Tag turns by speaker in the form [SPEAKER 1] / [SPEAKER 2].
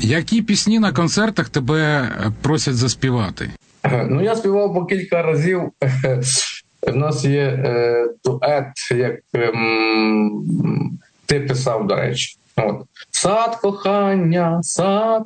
[SPEAKER 1] Які пісні на концертах тебе просять заспівати?
[SPEAKER 2] Ну, я співав по кілька разів. У нас є дует, як ти писав, до речі. От. Сад кохання, сад